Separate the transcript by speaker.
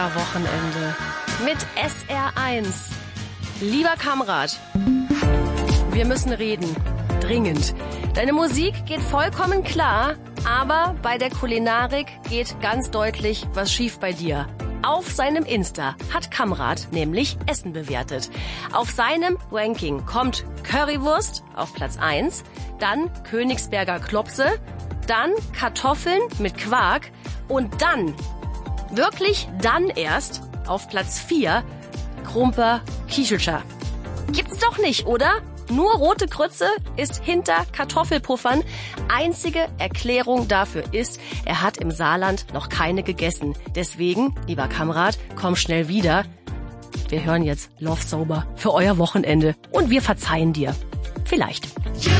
Speaker 1: euer Wochenende mit SR1. Lieber Kamrat, wir müssen reden. Dringend. Deine Musik geht vollkommen klar, aber bei der Kulinarik geht ganz deutlich was schief bei dir. Auf seinem Insta hat Kamrat nämlich Essen bewertet. Auf seinem Ranking kommt Currywurst auf Platz 1, dann Königsberger Klopse, dann Kartoffeln mit Quark und dann, wirklich dann erst, auf Platz 4, Krumper Kischelscher. Gibt's doch nicht, oder? Nur rote Grütze ist hinter Kartoffelpuffern. Einzige Erklärung dafür ist, er hat im Saarland noch keine gegessen. Deswegen, lieber Kamrat, komm schnell wieder. Wir hören jetzt Love Sober für euer Wochenende und wir verzeihen dir. Vielleicht.